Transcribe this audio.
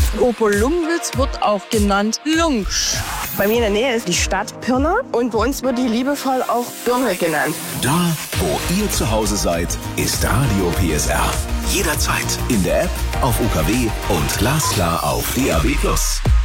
Oberlungwitz wird auch genannt Lungsch. Bei mir in der Nähe ist die Stadt Pirna und bei uns wird die liebevoll auch Birne genannt. Da, wo ihr zu Hause seid, ist Radio PSR. Jederzeit in der App, auf UKW und glasklar auf DAB+.